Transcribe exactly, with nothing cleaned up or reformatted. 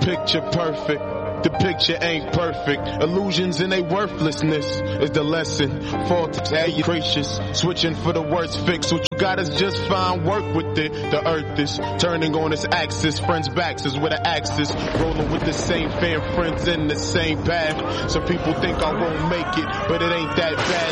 picture perfect. The picture ain't perfect. Illusions and they worthlessness is the lesson. Fall to tell you gracious. Switching for the worst fix. What you got is just fine. Work with it. The earth is turning on its axis. Friends' backs is where the axis. Rolling with the same fam friends in the same path. Some people think I won't make it, but it ain't that bad.